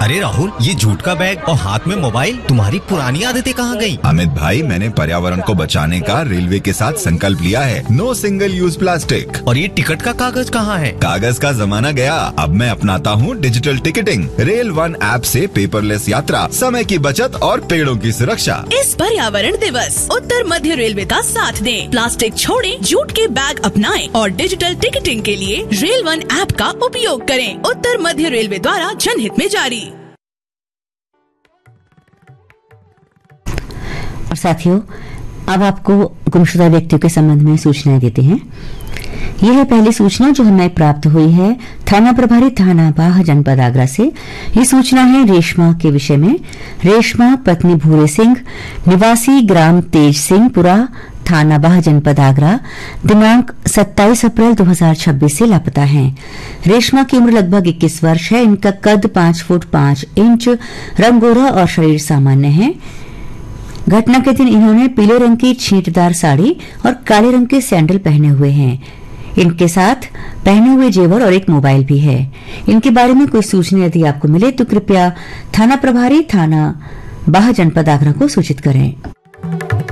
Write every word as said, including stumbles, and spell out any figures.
अरे राहुल, ये जूट का बैग और हाथ में मोबाइल, तुम्हारी पुरानी आदतें कहाँ गई? अमित भाई, मैंने पर्यावरण को बचाने का रेलवे के साथ संकल्प लिया है। No single use plastic. और ये टिकट का कागज कहाँ है? कागज का जमाना गया, अब मैं अपनाता हूँ digital ticketing. Rail one app से पेपरलेस यात्रा, समय की बचत और पेड़ों की सुरक्षा। इस पर्यावरण दिवस उत्तर मध्य रेलवे का साथ दें, प्लास्टिक छोड़ें, जूट के बैग अपनाएं और डिजिटल टिकटिंग के लिए रेल वन ऐप का उपयोग करें। उत्तर मध्य रेलवे द्वारा जनहित में जारी। और साथियों, अब आपको गुमशुदा व्यक्तियों के संबंध में सूचनाएं देते हैं। यह है पहली सूचना जो हमें प्राप्त हुई है थाना प्रभारी थाना बाह जनपद आगरा से। ये सूचना है रेशमा के विषय में। रेशमा पत्नी भूरे सिंह, निवासी ग्राम तेज सिंहपुरा, थाना बाह जनपद आगरा, दिनांक सत्ताईस अप्रैल दो हज़ार छब्बीस से लापता हैं। रेशमा की उम्र लगभग इक्कीस वर्ष है। इनका कद पांच फुट पांच इंच, रंग गोरा और शरीर सामान्य है। घटना के दिन इन्होंने पीले रंग की छींटदार साड़ी और काले रंग के सैंडल पहने हुए हैं। इनके साथ पहने हुए जेवर और एक मोबाइल भी है। इनके बारे में कोई सूचना यदि आपको मिले तो कृपया थाना प्रभारी थाना बाह जनपद आगरा को सूचित करें।